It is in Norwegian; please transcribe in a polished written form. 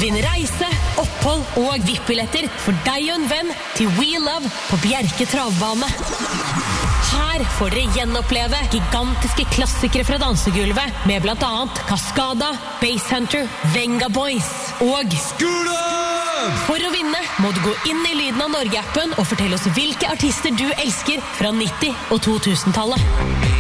Vinn reise, opphold og VIP-billetter for deg og en venn til We Love på Bjerke travbane. Her får dere gjenoppleve gigantiske klassikere fra dansegulvet med blant annet Cascada, Basshunter, Venga Boys og For å vinne må du gå inn i Lyden av Norge-appen og fortelle oss hvilke artister du elsker fra 90- og 2000-tallet.